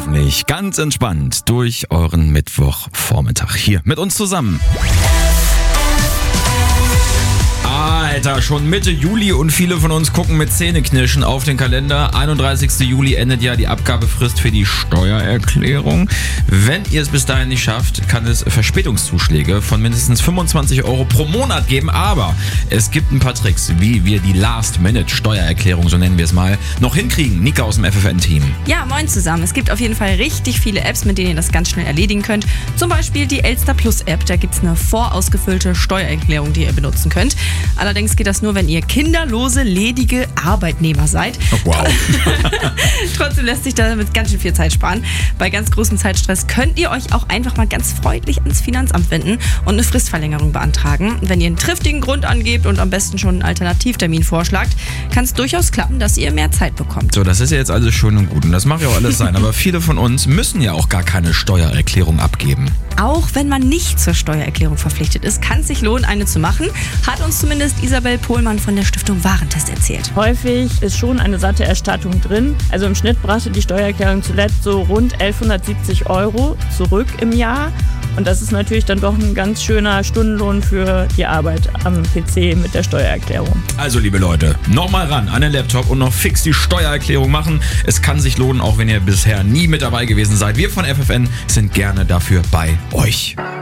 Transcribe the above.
hoffentlich ganz entspannt durch euren Mittwochvormittag hier mit uns zusammen. Alter, schon Mitte Juli und viele von uns gucken mit Zähneknirschen auf den Kalender. 31. Juli endet ja die Abgabefrist für die Steuererklärung. Wenn ihr es bis dahin nicht schafft, kann es Verspätungszuschläge von mindestens 25 Euro pro Monat geben. Aber es gibt ein paar Tricks, wie wir die Last-Minute-Steuererklärung, so nennen wir es mal, noch hinkriegen. Nika aus dem FFN-Team. Ja, moin zusammen. Es gibt auf jeden Fall richtig viele Apps, mit denen ihr das ganz schnell erledigen könnt. Zum Beispiel die Elster Plus App. Da gibt es eine vorausgefüllte Steuererklärung, die ihr benutzen könnt. Allerdings geht das nur, wenn ihr kinderlose, ledige Arbeitnehmer seid. Oh, wow. Trotzdem lässt sich damit ganz schön viel Zeit sparen. Bei ganz großem Zeitstress könnt ihr euch auch einfach mal ganz freundlich ans Finanzamt wenden und eine Fristverlängerung beantragen. Wenn ihr einen triftigen Grund angebt und am besten schon einen Alternativtermin vorschlagt, kann es durchaus klappen, dass ihr mehr Zeit bekommt. So, das ist ja jetzt alles schön und gut und das mag ja auch alles sein, aber viele von uns müssen ja auch gar keine Steuererklärung abgeben. Auch wenn man nicht zur Steuererklärung verpflichtet ist, kann es sich lohnen, eine zu machen, hat uns zumindest Isabel Pohlmann von der Stiftung Warentest erzählt. Häufig ist schon eine satte Erstattung drin. Also im Schnitt brachte die Steuererklärung zuletzt so rund 1170 Euro zurück im Jahr. Und das ist natürlich dann doch ein ganz schöner Stundenlohn für die Arbeit am PC mit der Steuererklärung. Also liebe Leute, nochmal ran an den Laptop und noch fix die Steuererklärung machen. Es kann sich lohnen, auch wenn ihr bisher nie mit dabei gewesen seid. Wir von FFN sind gerne dafür bei euch.